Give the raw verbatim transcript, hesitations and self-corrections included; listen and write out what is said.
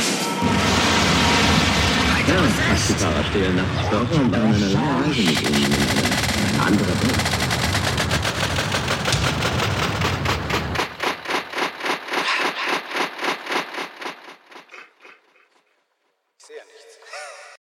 Ja, Taxifahrer stehlen nachts Burger und machen eine lange Reise mit ihnen.